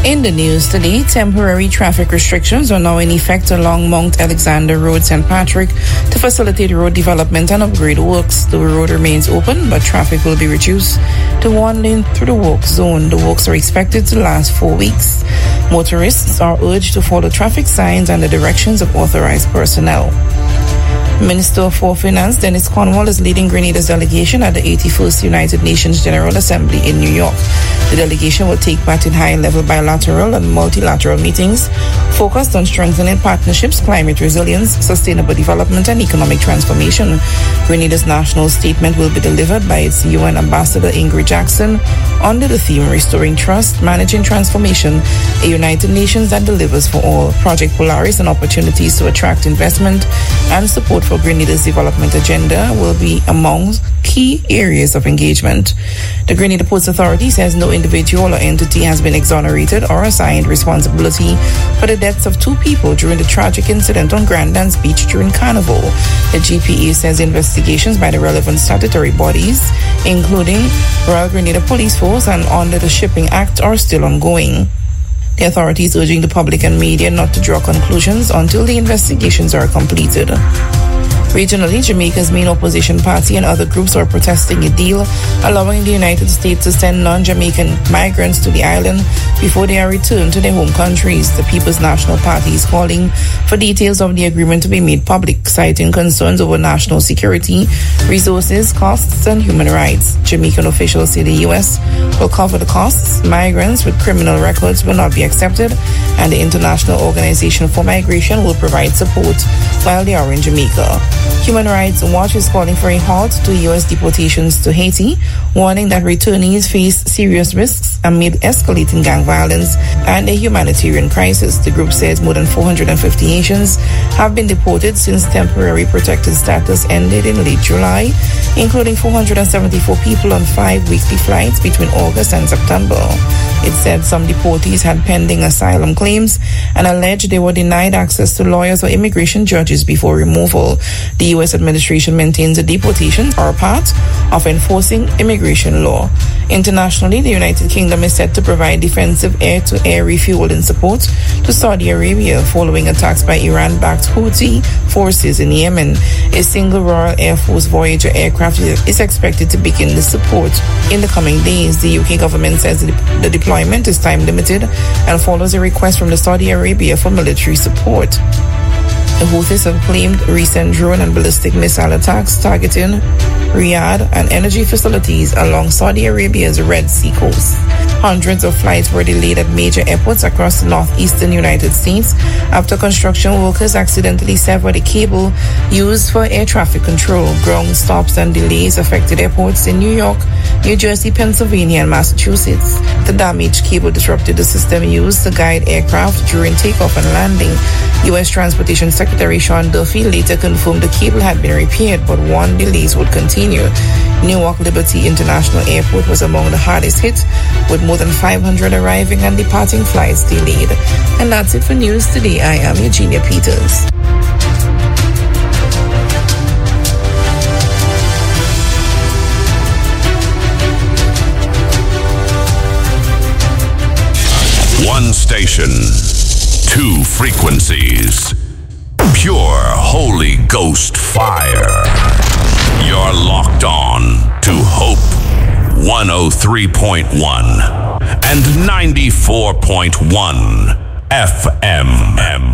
In the news today, temporary traffic restrictions are now in effect along Mount Alexander Road, St. Patrick, to facilitate road development and upgrade works. The road remains open, but traffic will be reduced to one lane through the work zone. The works are expected to last 4 weeks. Motorists are urged to follow traffic signs and the directions of authorized personnel. Minister for Finance Dennis Cornwall is leading Grenada's delegation at the 81st United Nations General Assembly in New York. The delegation will take part in high-level bilateral and multilateral meetings focused on strengthening partnerships, climate resilience, sustainable development, and economic transformation. Grenada's national statement will be delivered by its UN Ambassador Ingrid Jackson under the theme Restoring Trust, Managing Transformation, a United Nations that delivers for all. Project Polaris and opportunities to attract investment and support for Grenada's development agenda will be among key areas of engagement. The Grenada Ports Authority says no individual or entity has been exonerated or assigned responsibility for the deaths of 2 people during the tragic incident on Grandlands Beach during Carnival. The GPA says investigations by the relevant statutory bodies, including Royal Grenada Police Force and under the Shipping Act, are still ongoing. The authorities urging the public and media not to draw conclusions until the investigations are completed. Regionally, Jamaica's main opposition party and other groups are protesting a deal allowing the United States to send non-Jamaican migrants to the island before they are returned to their home countries. The People's National Party is calling for details of the agreement to be made public, citing concerns over national security, resources, costs, and human rights. Jamaican officials say the U.S. will cover the costs. Migrants with criminal records will not be accepted, and the International Organization for Migration will provide support while they are in Jamaica. Human Rights Watch is calling for a halt to U.S. deportations to Haiti, warning that returnees face serious risks amid escalating gang violence and a humanitarian crisis. The group says more than 450 Haitians have been deported since temporary protected status ended in late July, including 474 people on 5 weekly flights between August and September. It said some deportees had pending asylum claims and alleged they were denied access to lawyers or immigration judges before removal. The U.S. administration maintains that deportations are part of enforcing immigration law. Internationally, the United Kingdom is set to provide defensive air-to-air refueling support to Saudi Arabia following attacks by Iran-backed Houthi forces in Yemen. A single Royal Air Force Voyager aircraft is expected to begin the support in the coming days. The UK government says the deployment is time-limited and follows a request from Saudi Arabia for military support. The Houthis have claimed recent drone and ballistic missile attacks targeting Riyadh and energy facilities along Saudi Arabia's Red Sea coast. Hundreds of flights were delayed at major airports across the northeastern United States after construction workers accidentally severed a cable used for air traffic control. Ground stops and delays affected airports in New York, New Jersey, Pennsylvania, and Massachusetts. The damaged cable disrupted the system used to guide aircraft during takeoff and landing. U.S. Transportation Secretary Sean Duffy later confirmed the cable had been repaired, but warned delays would continue. Newark Liberty International Airport was among the hardest hit, with more than 500 arriving and departing flights delayed. And that's it for news today. I am Eugenia Peters. One station, 2 frequencies. Pure Holy Ghost fire. You're locked on to Hope 103.1 and 94.1 FM.